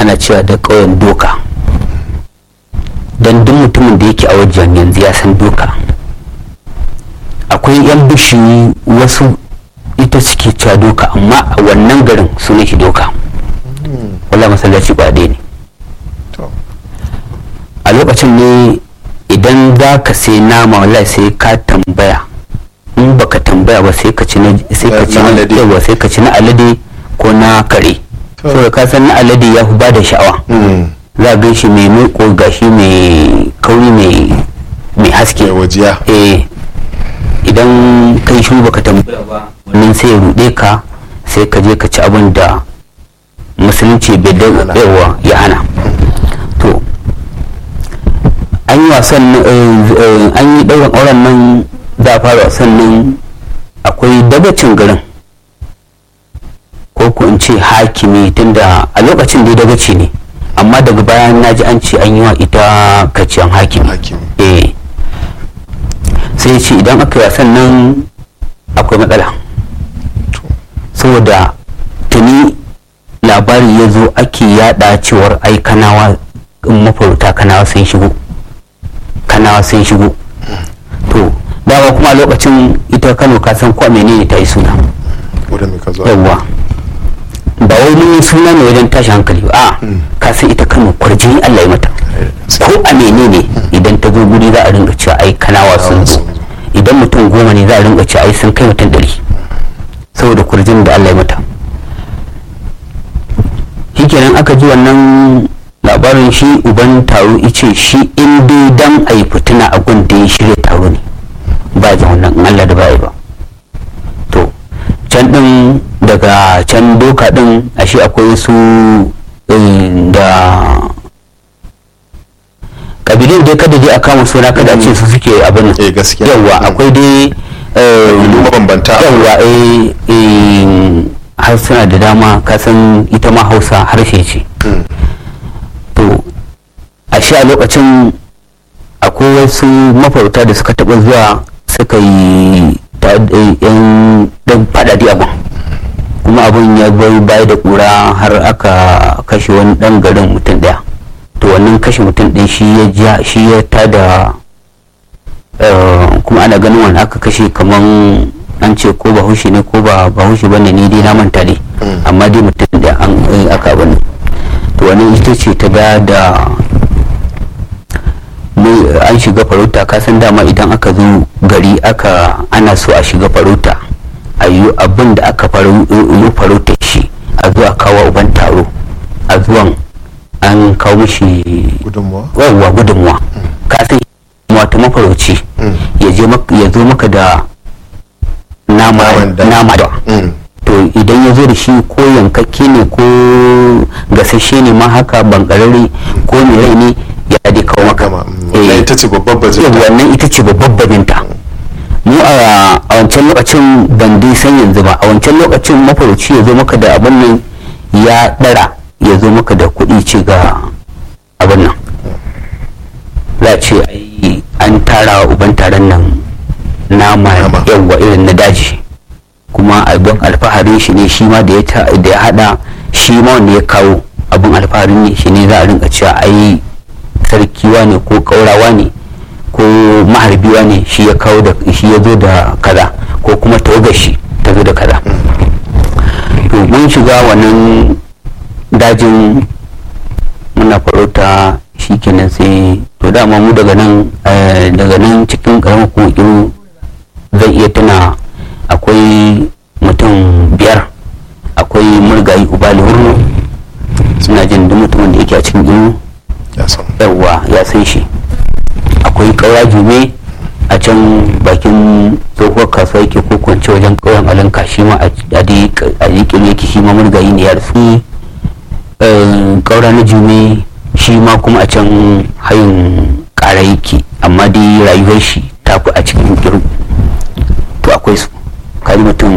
ana cewa da ƙauyen doka, don duk mutumin da yake a wajen yanzu ya san doka. Akwai 'yan bishi wasu ita suke cewa doka, amma a wannan garin sunan shi doka. Wala masallaci ba ɗaya ne. A lokacin ne idan za ka sai nama wallahi sai ka tambaya, in baka tambaya ba sai ka ci na alade ko na kare. Saboda ka san na alade ya fi ba da sha'awa. Za a gan shi mai miko, gashi mai kauri, mai haske wajiya. Idan kai shi baka tambaya ba wannan sai ya ruɗe ka, sai ka je ka ci abin da musulunci bai da yawa ya hana. To an yi wasan, an yi ɗaurin auren nan, za a fara wasan nan. Akwai dagacin garin, ko in ce hakimi, tunda a lokacin dai dagaci ne, amma daga bayan naji an ce an yi wa ita kaciyan hakimi. Sai ce idan aka yi wasan nan akwai matsala, saboda tuni labari ya zo ake yada cewar ai kanawa, mafarauta kanawa sun shigo. To dama kuma lokacin ita Kano ka san ko menene ta yi suna, yawwa ba wai mun suna ne wajen tashi hankali ba, ka san ita Kano kwarjini Allah ya mata, ko a menene idan ta zo guri za a ringa cewa ai kanawa sun zo. Idan mutum 10 ne za a ringa cewa ai sun kai mutum 100, saboda kwarjini da Allah ya mata. Shikenan aka ji wannan labarin, shi uban taro ice shi in dai dan ayi fitina a gun da ya shirya taro ne, ba ji wannan in Allah da ba ba. To can din, daga can doka din ashe akwai su da kabilun dai, kada dai a kama suna, kada a ce su suke abin nan. Yawwa akwai dai mabambanta. Yawwa harsuna da dama, kasan ita ma Hausa harshe ce. To ashe a lokacin akwai wasu mafarauta da suka taɓa zuwa suka yi yan faɗaɗi abin, kuma abin ya bai baya da ƙura har aka kashe wani ɗan garin mutum ɗaya. To wannan kashe mutum ɗin shi ya tada, kuma ana ganin wani aka kashe kaman an ce ko bahaushe ne ko ba bahaushe bane, ni dai na manta dai, amma dai mutum da an aka bane. To wannan ita ce ta da an shiga farauta. Kasan dama idan aka zo gari ana so a shiga farauta, a yi abin da aka yi farauta shi, a zuwa kawo uban taro, a zuwan an kawo mishi gudunmuwa. Kasan wata mafarauci ya zo maka da nama da to idan ya zo da shi ko yankakke ne ko gasashe ne ma haka bankararre ko mai rai ne, ya dai kawo maka. Wannan ita ce babbar babinta. Mu a wancan lokacin ban dai san yanzu ba, a wancan lokacin mafarauci ya zo maka da abin nan ya dara, ya zo maka da kuɗi ce ga abin nan, za a ce an tara uban taron nan nama yawwa irin na daji, kuma abin alfaharin shi ne, shi ma da ya hada, shi ma wanda ya kawo abin alfaharin ne, shi ne za a rinka cewa ai sarkiwa ne ko kaurawa ne ko maharbiwa ne, shi ya kawo da shi ya zo da kaza, ko kuma tawagar shi ta zo da kaza. To mun shiga wannan dajin muna farauta, shi kenan sai to dama mu daga nan cikin karamar kuma zan iya tuna akwai mutum 5, akwai murgayi ubali hurno, suna jin duk mutumin da yake a cikin inu yawwa ya san shi. Akwai kaura jume a can bakin tsohuwar kasuwa yake, ko kwance wajen kauyen alanka, shi ma a jikin yake, shi ma murgayi ne ya rasu. Kaura na jume shi ma kuma a can hayin kara yake, amma dai rayuwar shi ta fi a cikin kiru. To akwai su kaji mutum